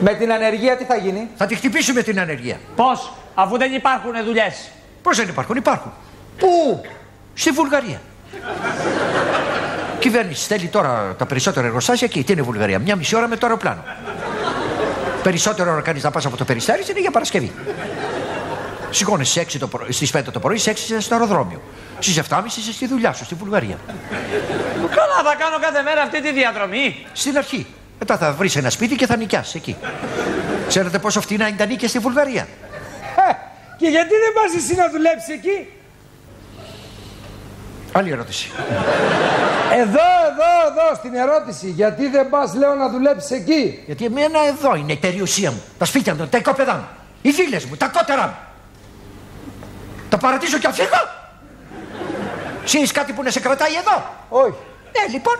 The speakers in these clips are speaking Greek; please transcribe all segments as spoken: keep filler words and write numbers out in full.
Με την ανεργία τι θα γίνει? Θα τη χτυπήσουμε την ανεργία. Πώς, αφού δεν υπάρχουν δουλειές? Πώς δεν υπάρχουν, υπάρχουν. Πού? Στη Βουλγαρία. Κυβέρνηση στέλνει τώρα τα περισσότερα εργοστάσια εκεί. Τι είναι η Βουλγαρία? Μια μισή ώρα με το αεροπλάνο. Περισσότερο ώρα κάνεις να πας από το Περιστέρι είναι για Παρασκευή. Σηκώνεσαι στις πέντε το πρωί, στις έξι στο αεροδρόμιο. Στις εφτά και μισή είσαι στη δουλειά σου, στη Βουλγαρία. Καλά, θα κάνω κάθε μέρα αυτή τη διαδρομή. Στην αρχή. Μετά θα βρεις ένα σπίτι και θα νοικιάσεις εκεί. Ξέρετε πόσο φτηνά είναι τα νίκια στη Βουλγαρία? Ε, και γιατί δεν πας εσύ να δουλέψεις εκεί? Άλλη ερώτηση. Εδώ, εδώ, εδώ στην ερώτηση. Γιατί δεν πας, λέω, να δουλέψεις εκεί? Γιατί εμένα εδώ είναι η περιουσία μου. Τα σπίτια μου, τα οικόπεδά μου. Οι φίλες μου, τα κότερα μου. Τα παρατήσω και αφήγω. Ξέρεις κάτι που να σε κρατάει εδώ? Όχι. Ναι, λοιπόν.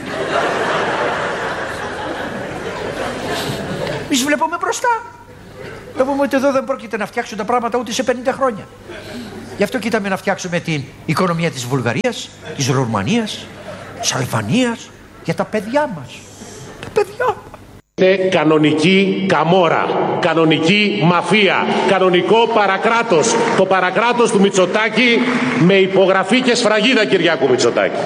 Εμείς βλέπουμε μπροστά. Βλέπουμε ότι εδώ δεν πρόκειται να φτιάξουν τα πράγματα ούτε σε πενήντα χρόνια. Γι' αυτό κοίταμε να φτιάξουμε την οικονομία της Βουλγαρίας, της Ρουμανίας, της Αλβανίας, για τα παιδιά μας. Τα παιδιά μας. Είναι κανονική καμόρα, κανονική μαφία, κανονικό παρακράτος. Το παρακράτος του Μητσοτάκη με υπογραφή και σφραγίδα Κυριάκου Μητσοτάκη.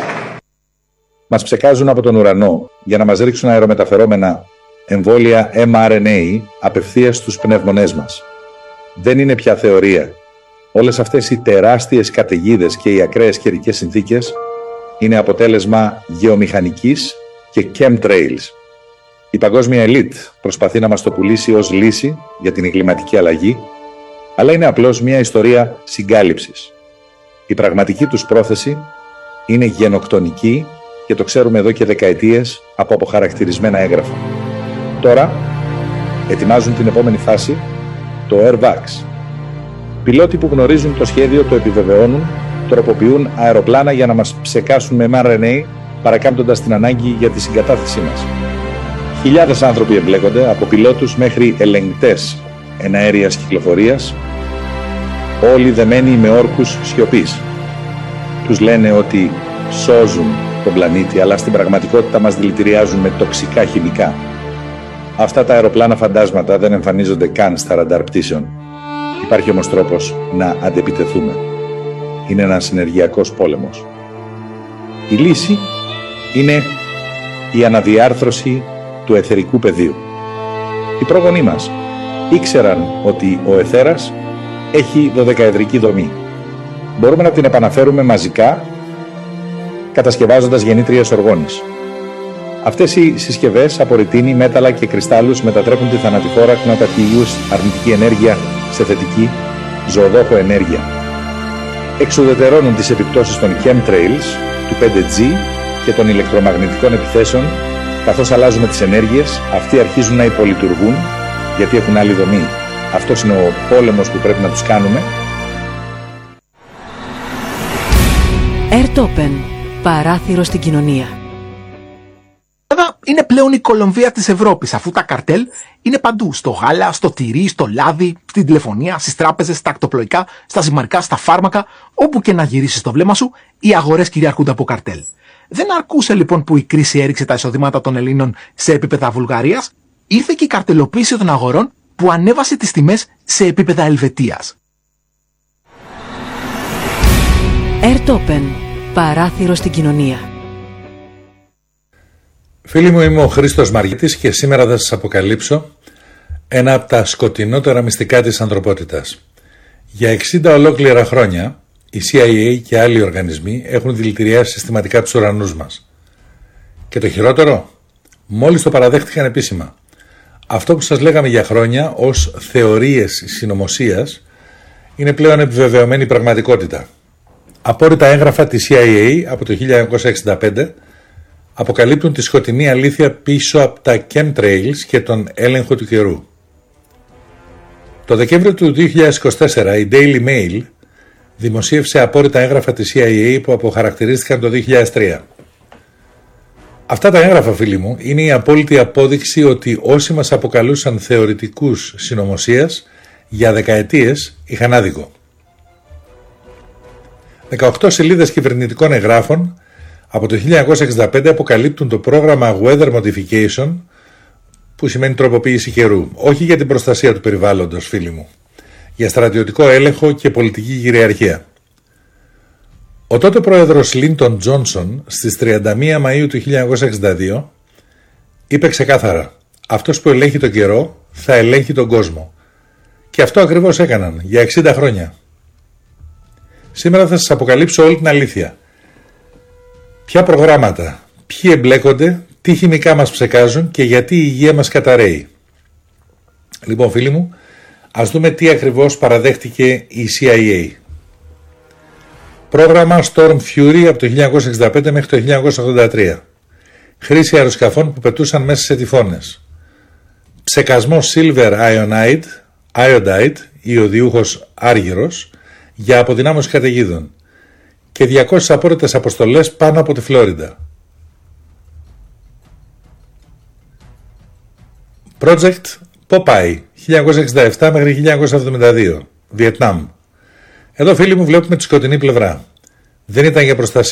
Μας ψεκάζουν από τον ουρανό για να μας ρίξουν αερομεταφερόμενα εμβόλια εμ αρ εν έι απευθείας στους πνεύμονές μας. Δεν είναι πια θεωρία. Όλες αυτές οι τεράστιες καταιγίδες και οι ακραίες καιρικές συνθήκες είναι αποτέλεσμα γεωμηχανικής και chemtrails. Η παγκόσμια ελίτ προσπαθεί να μας το πουλήσει ως λύση για την κλιματική αλλαγή, αλλά είναι απλώς μια ιστορία συγκάλυψης. Η πραγματική τους πρόθεση είναι γενοκτονική και το ξέρουμε εδώ και δεκαετίες από αποχαρακτηρισμένα έγγραφα. Τώρα ετοιμάζουν την επόμενη φάση, το Airvax. Πιλότοι που γνωρίζουν το σχέδιο το επιβεβαιώνουν, τροποποιούν αεροπλάνα για να μας ψεκάσουν με εμ αρ εν έι, παρακάμπτοντας την ανάγκη για τη συγκατάθεσή μας. Χιλιάδες άνθρωποι εμπλέκονται, από πιλότους μέχρι ελεγκτές εναέριας κυκλοφορίας, όλοι δεμένοι με όρκους σιωπής. Τους λένε ότι σώζουν τον πλανήτη, αλλά στην πραγματικότητα μας δηλητηριάζουν με τοξικά χημικά. Αυτά τα αεροπλάνα φαντάσματα δεν εμφανίζονται καν στα ραντάρ πτήσεων. Υπάρχει όμως τρόπος να αντεπιτεθούμε. Είναι ένας συνεργειακός πόλεμος. Η λύση είναι η αναδιάρθρωση του αιθερικού πεδίου. Οι πρόγονοί μας ήξεραν ότι ο αιθέρας έχει δωδεκαεδρική δομή. Μπορούμε να την επαναφέρουμε μαζικά κατασκευάζοντας γεννήτριες οργώνης. Αυτές οι συσκευές από ρητίνη, μέταλλα και κρυστάλλους μετατρέπουν τη θανατηφόρα χνοτατηγίους αρνητική ενέργεια σε θετική ζωοδόχο ενέργεια. Εξουδετερώνουν τις επιπτώσεις των chemtrails, του φάιβ τζι και των ηλεκτρομαγνητικών επιθέσεων. Καθώς αλλάζουμε τις ενέργειες, αυτοί αρχίζουν να υπολειτουργούν γιατί έχουν άλλη δομή. Αυτός είναι ο πόλεμος που πρέπει να τους κάνουμε. Airtopen. Παράθυρο στην κοινωνία. Είναι πλέον η Κολομβία της Ευρώπης, αφού τα καρτέλ είναι παντού. Στο γάλα, στο τυρί, στο λάδι, στην τηλεφωνία, στις τράπεζες, στα ακτοπλοϊκά, στα ζυμαρικά, στα φάρμακα. Όπου και να γυρίσεις το βλέμμα σου, οι αγορές κυριαρχούνται από καρτέλ. Δεν αρκούσε λοιπόν που η κρίση έριξε τα εισοδήματα των Ελλήνων σε επίπεδα Βουλγαρίας, ήρθε και η καρτελοποίηση των αγορών που ανέβασε τις τιμές σε επίπεδα Ελβετίας. Airtopen. Παράθυρο στην κοινωνία. Φίλοι μου, είμαι ο Χρήστος Μαργίτης και σήμερα θα σας αποκαλύψω ένα από τα σκοτεινότερα μυστικά της ανθρωπότητας. Για εξήντα ολόκληρα χρόνια η σι άι έι και άλλοι οργανισμοί έχουν δηλητηριάσει συστηματικά τους ουρανούς μας. Και το χειρότερο, μόλις το παραδέχτηκαν επίσημα. Αυτό που σας λέγαμε για χρόνια ως θεωρίες συνωμοσίας είναι πλέον επιβεβαιωμένη πραγματικότητα. Απόρριτα έγγραφα της σι άι έι από το χίλια εννιακόσια εξήντα πέντε αποκαλύπτουν τη σκοτεινή αλήθεια πίσω από τα chemtrails και τον έλεγχο του καιρού. Το Δεκέμβριο του δύο χιλιάδες είκοσι τέσσερα η Daily Mail δημοσίευσε απόρριτα έγγραφα της σι άι έι που αποχαρακτηρίστηκαν το δύο χιλιάδες τρία. Αυτά τα έγγραφα, φίλοι μου, είναι η απόλυτη απόδειξη ότι όσοι μας αποκαλούσαν θεωρητικούς συνωμοσίας για δεκαετίες είχαν άδικο. δεκαοκτώ σελίδες κυβερνητικών εγγράφων από το χίλια εννιακόσια εξήντα πέντε αποκαλύπτουν το πρόγραμμα Weather Modification που σημαίνει τροποποίηση καιρού. Όχι για την προστασία του περιβάλλοντος, φίλοι μου. Για στρατιωτικό έλεγχο και πολιτική κυριαρχία. Ο τότε πρόεδρος Λίντον Τζόνσον στις τριάντα μία Μαΐου του χίλια εννιακόσια εξήντα δύο είπε ξεκάθαρα: αυτός που ελέγχει τον καιρό θα ελέγχει τον κόσμο. Και αυτό ακριβώς έκαναν για εξήντα χρόνια. Σήμερα θα σας αποκαλύψω όλη την αλήθεια. Ποια προγράμματα, ποιοι εμπλέκονται, τι χημικά μας ψεκάζουν και γιατί η υγεία μας καταραίει. Λοιπόν, φίλοι μου, ας δούμε τι ακριβώς παραδέχτηκε η σι άι έι. Πρόγραμμα Storm Fury από το χίλια εννιακόσια εξήντα πέντε μέχρι το χίλια εννιακόσια ογδόντα τρία. Χρήση αεροσκαφών που πετούσαν μέσα σε τυφώνες. Ψεκασμό Silver Iodide, iodide ιωδιούχος άργυρος, για αποδυνάμωση καταιγίδων. Και διακόσιες απόρριτες αποστολές πάνω από τη Φλόριντα. Project Popeye χίλια εννιακόσια εξήντα επτά μέχρι χίλια εννιακόσια εβδομήντα δύο, Βιετνάμ. Εδώ, φίλοι μου, βλέπουμε τη σκοτεινή πλευρά. Δεν ήταν για προστασία